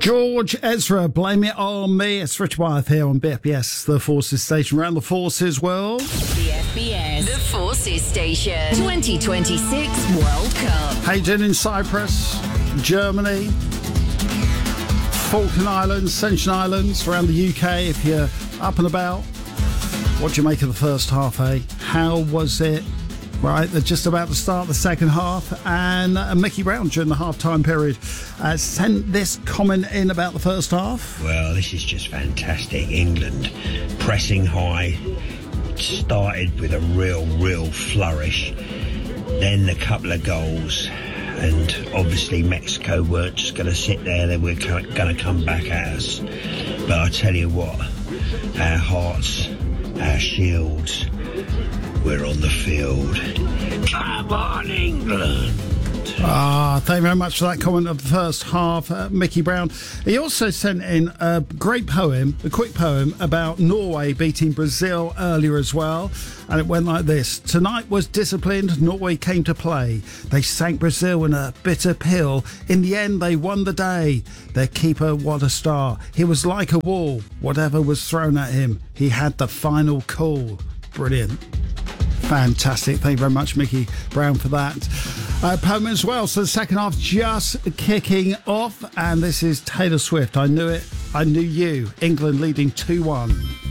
George Ezra, Blame It On Me. It's Richard Wyeth here on BFBS, the Forces Station, around the Forces world. BFBS, the Forces Station, 2026 World Cup. How you doing in Cyprus, Germany, Falkland Islands, Ascension Islands, around the UK, if you're up and about? What do you make of the first half, eh? How was it? Right, they're just about to start the second half, and Mickey Brown during the half-time period sent this comment in about the first half. Well, this is just fantastic. England pressing high, started with a real flourish, then a couple of goals, and obviously Mexico weren't just going to sit there, they were going to come back at us. But I tell you what, our hearts, our shields, we're on the field. Come on, England! Thank you very much for that comment of the first half, Mickey Brown. He also sent in a great poem, a quick poem about Norway beating Brazil earlier as well. And it went like this. Tonight was disciplined, Norway came to play. They sank Brazil in a bitter pill. In the end, they won the day. Their keeper, what a star. He was like a wall. Whatever was thrown at him, he had the final call. Brilliant. Fantastic. Thank you very much, Mickey Brown, for that poem as well. So the second half just kicking off, and this is Taylor Swift. I Knew It, I Knew You. England leading 2-1.